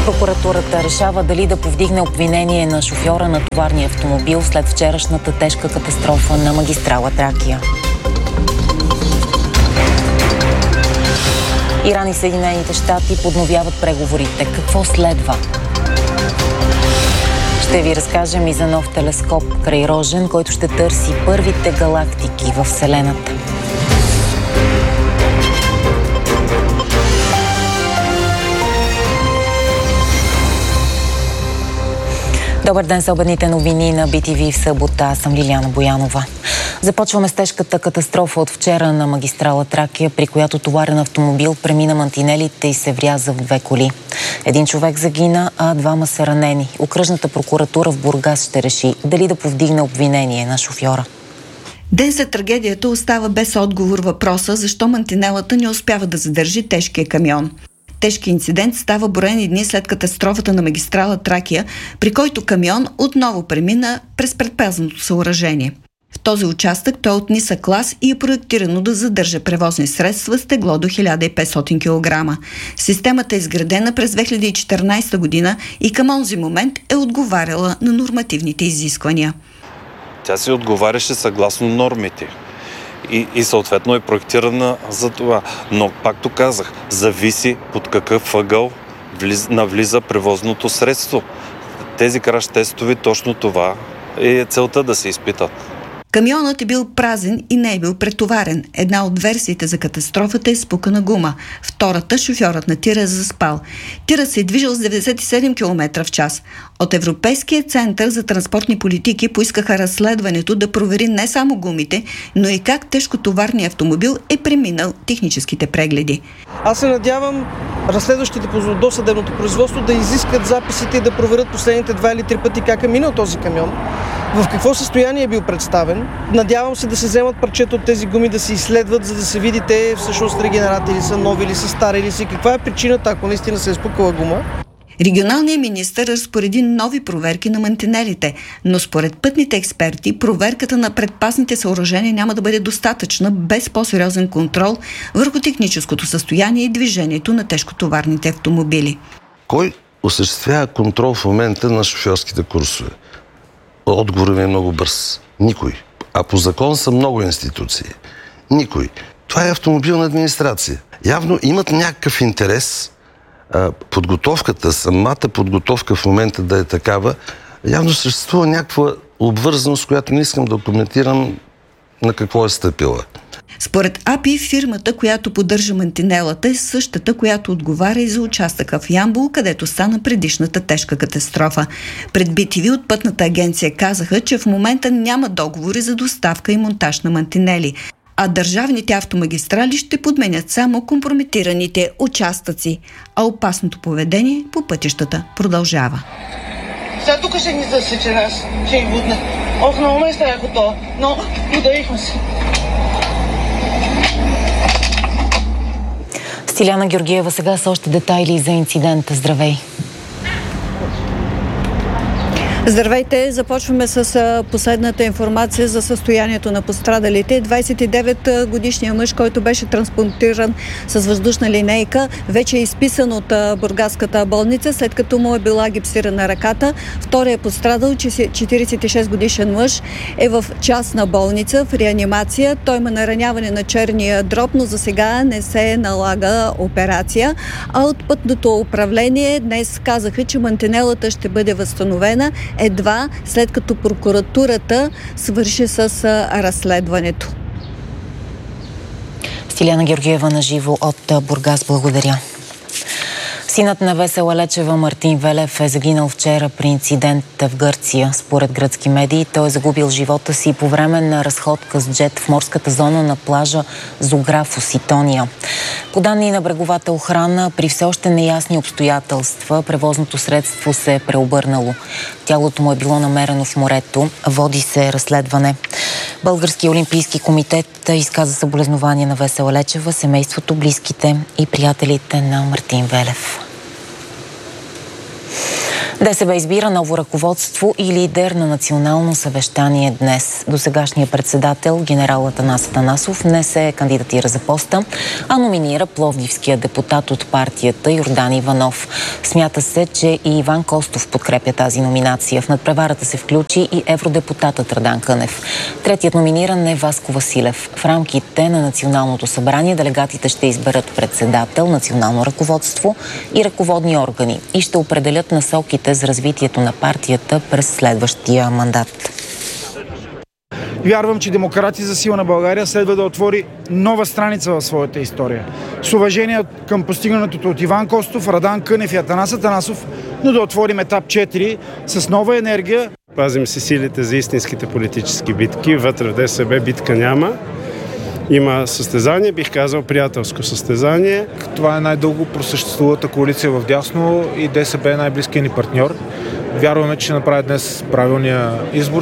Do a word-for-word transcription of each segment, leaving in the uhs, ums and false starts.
Прокуратурата решава дали да повдигне обвинение на шофьора на товарния автомобил след вчерашната тежка катастрофа на магистрала Тракия. Иран и Съединените щати подновяват преговорите. Какво следва? Ще ви разкажем и за нов телескоп крайрожен, който ще търси първите галактики във Вселената. Добър ден с обедните новини на Би Ти Ви в събота. Аз съм Лиляна Боянова. Започваме с тежката катастрофа от вчера на магистрала Тракия, при която товарен автомобил премина мантинелите и се вряза в две коли. Един човек загина, а двама са ранени. Окръжната прокуратура в Бургас ще реши дали да повдигне обвинение на шофьора. Ден след трагедията остава без отговор въпроса защо мантинелата не успява да задържи тежкия камион. Тежки инцидент става броени дни след катастрофата на магистрала Тракия, при който камион отново премина през предпазното съоръжение. В този участък той е от нисък клас и е проектирано да задържа превозни средства с тегло до хиляда и петстотин килограма. Системата е изградена през две хиляди и четиринадесета година и към онзи момент е отговаряла на нормативните изисквания. Тя си отговаряше съгласно нормите. И, и съответно е проектирана за това. Но, пакто казах, зависи под какъв ъгъл влиз, навлиза превозното средство. Тези краш тестове, точно това е целта да се изпитат. Камионът е бил празен и не е бил претоварен. Една от версиите за катастрофата е спукана гума. Втората, шофьорът на тира е заспал. Тирът се е движил с деветдесет и седем километра в час. От Европейския център за транспортни политики поискаха разследването да провери не само гумите, но и как тежкотоварният автомобил е преминал техническите прегледи. Аз се надявам разследващите по досъдебното производство да изискат записите и да проверят последните два или три пъти как е минал този камион, в какво състояние е бил представен. Надявам се да се вземат парчета от тези гуми, да се изследват, за да се види те всъщност регенерати ли са, нови ли са, стари ли са и каква е причината, ако наистина се е спукала гума. Регионалният министър разпореди нови проверки на мантинелите, но според пътните експерти проверката на предпазните съоръжения няма да бъде достатъчна без по-сериозен контрол върху техническото състояние и движението на тежкотоварните автомобили. Кой осъществява контрол в момента на шофьорските курсове? Отговорът ми е много бърз. Никой. А по закон са много институции. Никой. Това е автомобилна администрация. Явно имат някакъв интерес подготовката, самата подготовка в момента да е такава. Явно съществува някаква обвързаност, която не искам да коментирам на какво е стъпила. Според А Пи, фирмата, която поддържа мантинелата, е същата, която отговаря и за участъка в Ямбол, където стана предишната тежка катастрофа. Пред Би Ти Ви от пътната агенция казаха, че в момента няма договори за доставка и монтаж на мантинели, а държавните автомагистрали ще подменят само компрометираните участъци, а опасното поведение по пътищата продължава. Сега тук ще ни засече нас, ще ни будне. Ох, много ме страхо то, но ударихме се. Стиляна Георгиева сега с още детайли за инцидента. Здравей! Здравейте! Започваме с последната информация за състоянието на пострадалите. двадесет и девет годишният мъж, който беше транспортиран с въздушна линейка, вече е изписан от бургаската болница, след като му е била гипсирана ръката. Вторият пострадал, четиридесет и шест годишен мъж, е в частна болница в реанимация. Той има нараняване на черния дроб, но за сега не се налага операция. А от пътното управление днес казаха, че мантинелата ще бъде възстановена едва след като прокуратурата свърши с разследването. Стиляна Георгиева на живо от Бургас. Благодаря. Синът на Весела Лечева, Мартин Велев, е загинал вчера при инцидент в Гърция. Според гръцки медии, той е загубил живота си по време на разходка с джет в морската зона на плажа Зографос, Итония. По данни на бреговата охрана, при все още неясни обстоятелства, превозното средство се е преобърнало. Тялото му е било намерено в морето. Води се разследване. Българския олимпийски комитет изказа съболезнования на Весела Лечева, семейството, близките и приятелите на Мартин Велев. ДСБ избира ново ръководство и лидер на национално съвещание днес. Досегашният председател, генерал Атанас Атанасов, не се кандидатира за поста, а номинира пловдивския депутат от партията Йордан Иванов. Смята се, че и Иван Костов подкрепя тази номинация. В надпреварата се включи и евродепутатът Радан Кънев. Третият номиниран е Васко Василев. В рамките на Националното събрание делегатите ще изберат председател, национално ръководство и ръководни органи и ще определят насоките за развитието на партията през следващия мандат. Вярвам, че Демократи за сила на България следва да отвори нова страница в своята история. С уважение към постигнатото от Иван Костов, Радан Кънев и Атанас Атанасов, но да отворим етап четири с нова енергия. Пазим си силите за истинските политически битки. Вътре в ДСБ битка няма. Има състезание, бих казал приятелско състезание. Това е най-дълго просъществувата коалиция в дясно и ДСБ е най-близкият ни партньор. Вярваме, че ще направи днес правилния избор.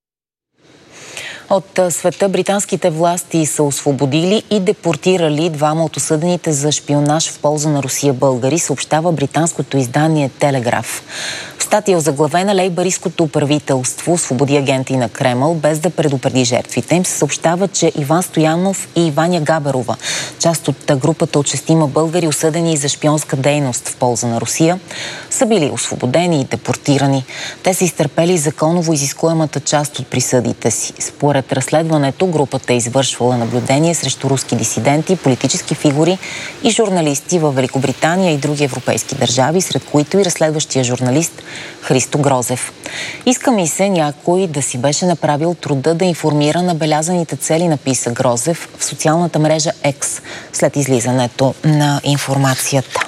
От света британските власти са освободили и депортирали двама от осъдените за шпионаж в полза на Русия българи, съобщава британското издание Телеграф. В статия озаглавена лейбаристското правителство освободи агенти на Кремъл, без да предупреди жертвите им, се съобщава, че Иван Стоянов и Ваня Габерова, част от групата от шестима българи, осъдени за шпионска дейност в полза на Русия, са били освободени и депортирани. Те са изтърпели законово изискуемата част от присъдите си. Според разследването, групата е извършвала наблюдение срещу руски дисиденти, политически фигури и журналисти във Великобритания и други европейски държави, сред които и разследващия журналист Христо Грозев. Иска ми се някой да си беше направил труда да информира набелязаните цели, написа Грозев в социалната мрежа X след излизането на информацията.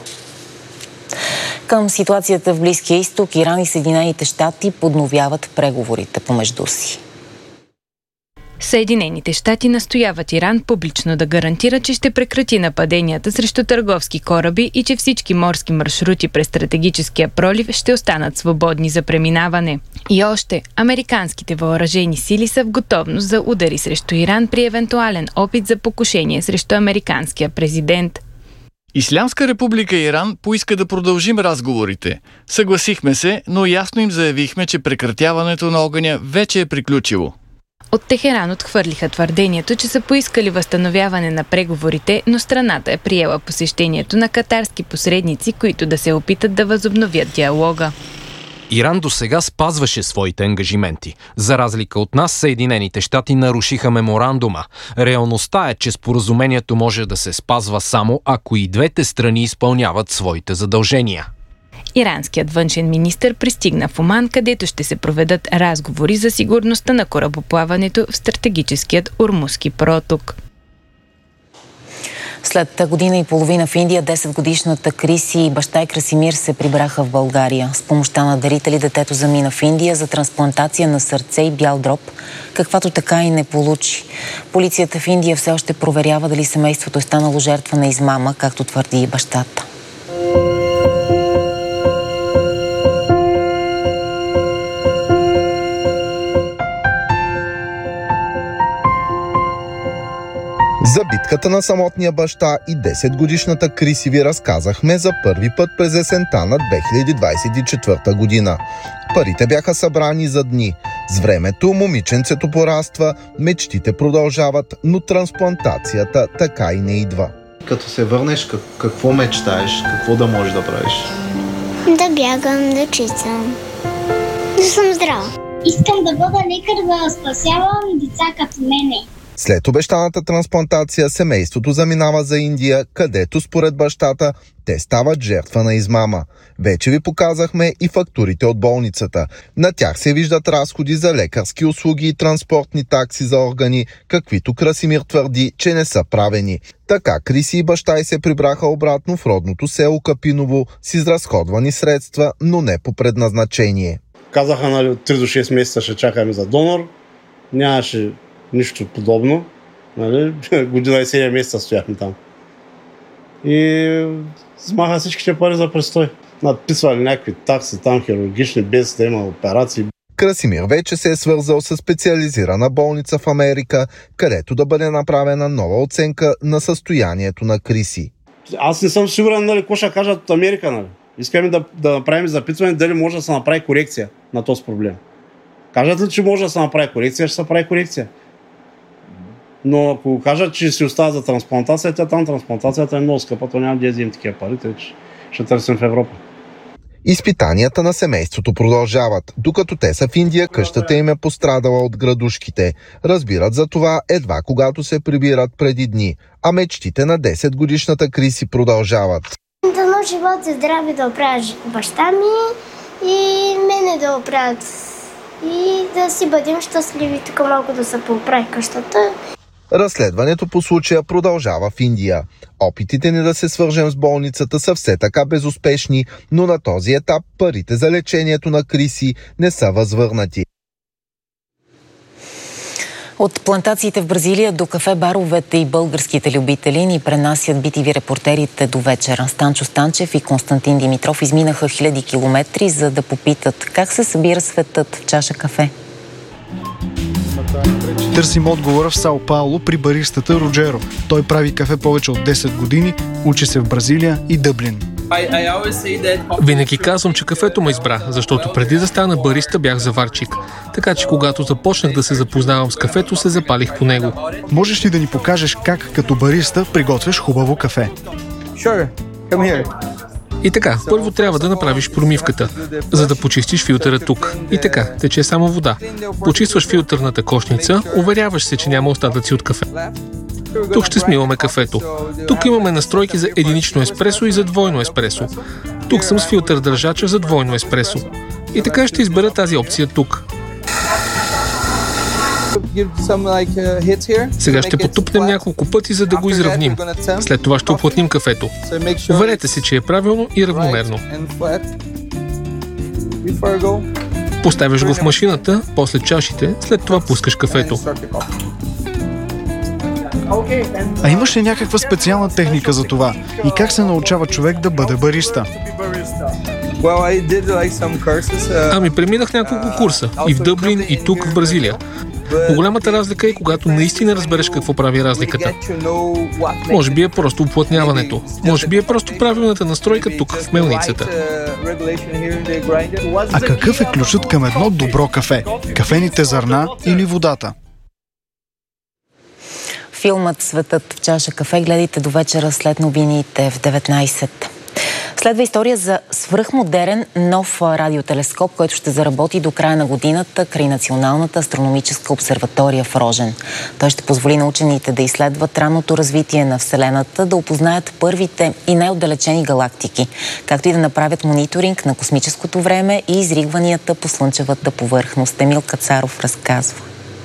Към ситуацията в Близкия изток, Иран и Съединените щати подновяват преговорите помежду си. Съединените щати настояват Иран публично да гарантира, че ще прекрати нападенията срещу търговски кораби и че всички морски маршрути през стратегическия пролив ще останат свободни за преминаване. И още, американските въоръжени сили са в готовност за удари срещу Иран при евентуален опит за покушение срещу американския президент. Ислямска република Иран поиска да продължим разговорите. Съгласихме се, но ясно им заявихме, че прекратяването на огъня вече е приключило. От Техеран отхвърлиха твърдението, че са поискали възстановяване на преговорите, но страната е приела посещението на катарски посредници, които да се опитат да възобновят диалога. Иран досега спазваше своите ангажименти. За разлика от нас, Съединените щати нарушиха меморандума. Реалността е, че споразумението може да се спазва само ако и двете страни изпълняват своите задължения. Иранският външен министър пристигна в Оман, където ще се проведат разговори за сигурността на корабоплаването в стратегическият Ормузски проток. След година и половина в Индия, десетгодишната Криси и баща и Красимир се прибраха в България. С помощта на дарители детето замина в Индия за трансплантация на сърце и бял дроб, каквато така и не получи. Полицията в Индия все още проверява дали семейството е станало жертва на измама, както твърди и бащата. За битката на самотния баща и десетгодишната Криси ви разказахме за първи път през есента на две хиляди двадесет и четвърта година. Парите бяха събрани за дни. С времето момиченцето пораства, мечтите продължават, но трансплантацията така и не идва. Като се върнеш, какво мечтаеш? Какво да можеш да правиш? Да бягам, да читам, да съм здрава. Искам да бъда лекар, да спасявам деца като мене. След обещаната трансплантация семейството заминава за Индия, където според бащата те стават жертва на измама. Вече ви показахме и фактурите от болницата. На тях се виждат разходи за лекарски услуги и транспортни такси за органи, каквито Красимир твърди, че не са правени. Така Криси и баща й се прибраха обратно в родното село Капиново с изразходвани средства, но не по предназначение. Казаха, нали, от три до шест месеца ще чакаме за донор. Нямаше нищо подобно. Нали? Година и седем месеца стояхме там. И смаха всичките пари за престой. Надписвали някакви такси там хирургични, без да има операции. Красимир вече се е свързал с специализирана болница в Америка, където да бъде направена нова оценка на състоянието на Криси. Аз не съм сигурен, нали, какво ще кажат от Америка, нали? Искаме да, да направим запитване дали може да се направи корекция на този проблем. Кажат ли, че може да се направи корекция, ще се прави корекция. Но ако кажат, че си остава за трансплантацията, там трансплантацията е много скъпа, то няма да вземем такива пари, тъй че ще търсим в Европа. Изпитанията на семейството продължават. Докато те са в Индия, къщата им е пострадала от градушките. Разбират за това едва когато се прибират преди дни, а мечтите на десетгодишната Криси продължават. Дано живот и здраве да оправят баща ми и мене да оправят и да си бъдем щастливи, тук малко да се поправи къщата. Разследването по случая продължава в Индия. Опитите ни да се свържем с болницата са все така безуспешни, но на този етап парите за лечението на Криси не са възвърнати. От плантациите в Бразилия до кафе-баровете и българските любители ни пренасят би ти ви репортерите до вечера. Станчо Станчев и Константин Димитров изминаха хиляди километри, за да попитат как се събира светът в чаша кафе. Търсим отговора в Сао Пауло при баристата Роджеро. Той прави кафе повече от десет години, учи се в Бразилия и Дъблин. Винаги казвам, че кафето ме избра, защото преди да стана бариста бях заварчик. Така че когато започнах да се запознавам с кафето, се запалих по него. Можеш ли да ни покажеш как като бариста приготвяш хубаво кафе? Sure. Come here. И така, първо трябва да направиш промивката, за да почистиш филтъра тук. И така, тече само вода. Почистваш филтърната кошница, уверяваш се, че няма остатъци от кафе. Тук ще смиваме кафето. Тук имаме настройки за единично еспресо и за двойно еспресо. Тук съм с филтър държача за двойно еспресо. И така ще избера тази опция тук. Сега ще потупнем няколко пъти, за да го изравним. След това ще оплътним кафето. Уверете се, че е правилно и равномерно. Поставяш го в машината, после чашите, след това пускаш кафето. А имаш ли някаква специална техника за това? И как се научава човек да бъде бариста? Ами преминах няколко курса. И в Дъблин, и тук в Бразилия. Но голямата разлика е, когато наистина разбереш какво прави разликата. Може би е просто уплътняването. Може би е просто правилната настройка тук, в мелницата. А какъв е ключът към едно добро кафе? Кафените зърна или водата? Филмът "Светът в чаша кафе" гледайте до вечера след новините в деветнайсет. Следва история за свръхмодерен нов радиотелескоп, който ще заработи до края на годината край Националната астрономическа обсерватория в Рожен. Той ще позволи на учените да изследват ранното развитие на Вселената, да опознаят първите и най-отдалечени галактики, както и да направят мониторинг на космическото време и изригванията по слънчевата повърхност. Емил Кацаров разказва.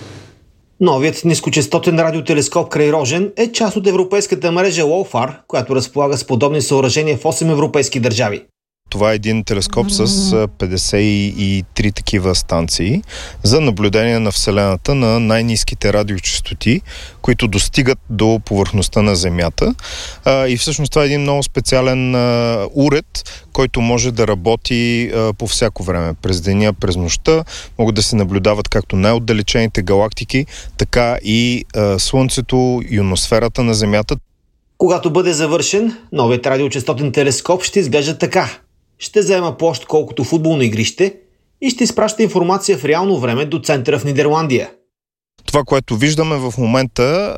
Новият нискочестотен радиотелескоп край Рожен е част от европейската мрежа LOFAR, която разполага с подобни съоръжения в осем европейски държави. Това е един телескоп с петдесет и три такива станции за наблюдение на Вселената на най-ниските радиочестоти, които достигат до повърхността на Земята. И всъщност това е един много специален уред, който може да работи по всяко време. През деня, през нощта могат да се наблюдават както най-отдалечените галактики, така и Слънцето, ионосферата на Земята. Когато бъде завършен, новият радиочестотен телескоп ще изглежда така. Ще заема площ колкото футболно игрище и ще изпраща информация в реално време до центъра в Нидерландия. Това, което виждаме в момента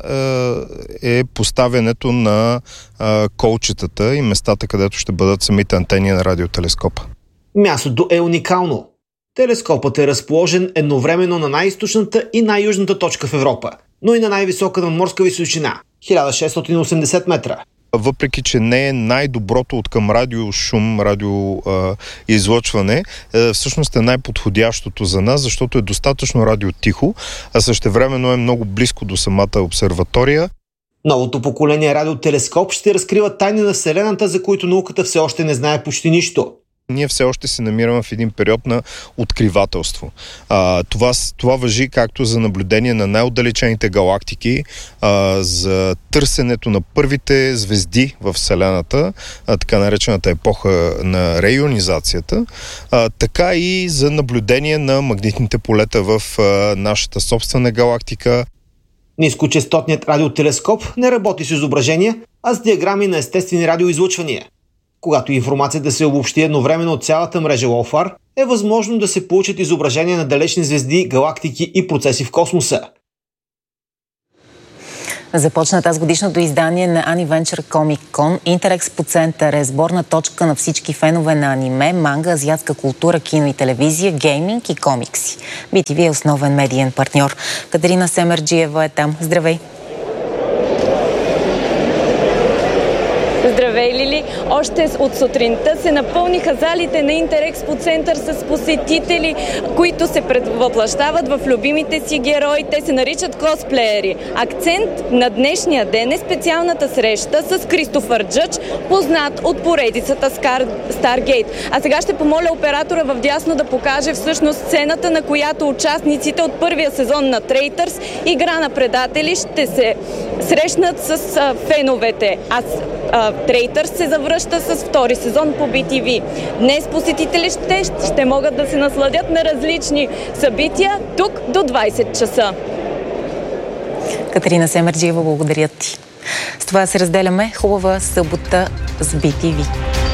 е поставянето на колчетата и местата, където ще бъдат самите антени на радиотелескопа. Мястото е уникално. Телескопът е разположен едновременно на най-източната и най-южната точка в Европа, но и на най-висока надморска височина – хиляда шестстотин и осемдесет метра. Въпреки че не е най-доброто от към радиошум, радиоизлъчване, всъщност е най-подходящото за нас, защото е достатъчно радиотихо, а същевременно е много близко до самата обсерватория. Новото поколение радиотелескоп ще разкрива тайни на Вселената, за които науката все още не знае почти нищо. Ние все още се намираме в един период на откривателство. А, това, това важи както за наблюдение на най-отдалечените галактики, а, за търсенето на първите звезди в Вселената, а, така наречената епоха на реионизацията, а, така и за наблюдение на магнитните полета в а, нашата собствена галактика. Нискочестотният радиотелескоп не работи с изображения, а с диаграми на естествени радиоизлъчвания. Когато информацията се обобщи едновременно от цялата мрежа Лофар, е възможно да се получат изображения на далечни звезди, галактики и процеси в космоса. Започна тази годишното издание на Ани-Венчър Комик Кон. Интерекспо център е сборна точка на всички фенове на аниме, манга, азиатска култура, кино и телевизия, гейминг и комикси. би ти ви е основен медиен партньор. Катерина Семерджиева е там. Здравей! Здравей, Лили! Още от сутринта се напълниха залите на Интерекспо център с посетители, които се предвъплащават в любимите си герои. Те се наричат косплеери. Акцент на днешния ден е специалната среща с Кристофър Джъдж, познат от поредицата Старгейт. А сега ще помоля оператора в дясно да покаже всъщност сцената, на която участниците от първия сезон на Трейтърс, Игра на предатели, ще се срещнат с а, феновете. А Трейтърс се завръща с втори сезон по би ти ви. Днес посетителите ще, ще могат да се насладят на различни събития тук до двайсет часа. Катерина Семерджиева, благодаря ти. С това се разделяме. Хубава събота с би ти ви.